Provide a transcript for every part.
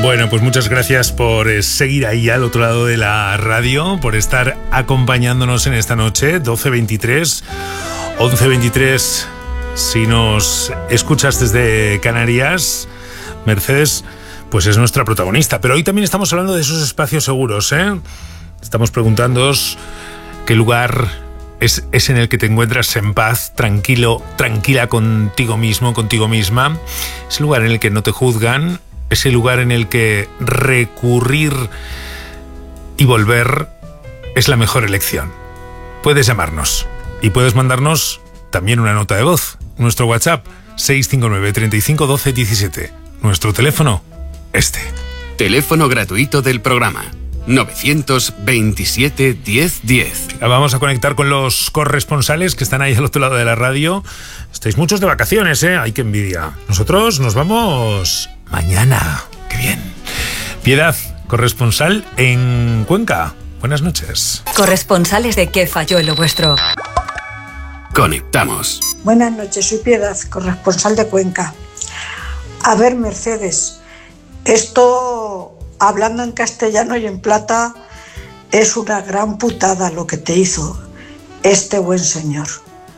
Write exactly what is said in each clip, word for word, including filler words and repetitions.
Bueno, pues muchas gracias por eh, seguir ahí al otro lado de la radio, por estar acompañándonos en esta noche, doce veintitrés, once veintitrés, si nos escuchas desde Canarias. Mercedes, pues es nuestra protagonista, pero hoy también estamos hablando de esos espacios seguros, ¿eh? Estamos preguntándoos qué lugar es, es en el que te encuentras en paz, tranquilo, tranquila contigo mismo, contigo misma. Es el lugar en el que no te juzgan, es el lugar en el que recurrir y volver es la mejor elección. Puedes llamarnos y puedes mandarnos también una nota de voz. Nuestro WhatsApp seis cinco nueve, treinta y cinco, doce, diecisiete. Nuestro teléfono, este. Teléfono gratuito del programa novecientos veintisiete, diez, diez. Vamos a conectar con los corresponsales que están ahí al otro lado de la radio. Estáis muchos de vacaciones, ¿eh? Ay, qué envidia. Nosotros nos vamos mañana. ¡Qué bien! Piedad, corresponsal en Cuenca. Buenas noches. Corresponsales de ¿Qué falló en lo vuestro? Conectamos. Buenas noches, soy Piedad, corresponsal de Cuenca. A ver, Mercedes, esto, hablando en castellano y en plata, es una gran putada lo que te hizo este buen señor.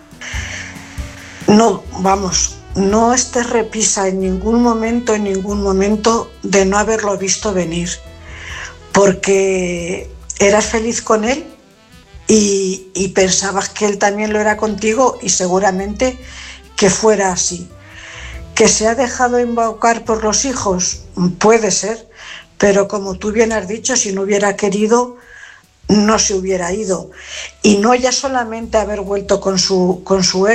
No, vamos, no estés repisa en ningún momento, en ningún momento de no haberlo visto venir, porque eras feliz con él y, y pensabas que él también lo era contigo y seguramente que fuera así. ¿Que se ha dejado embaucar por los hijos? Puede ser, pero como tú bien has dicho, si no hubiera querido, no se hubiera ido. Y no ya solamente haber vuelto con su, con su ex,